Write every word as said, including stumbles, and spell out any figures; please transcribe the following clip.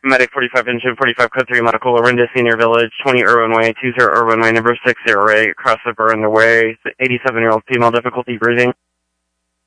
Medic forty-five, engine forty-five, code three, medical, Orinda Senior Village, twenty Irwin Way, two zero Irwin Way, number six zero eight, across the burn the way, eighty-seven-year-old female, difficulty breathing.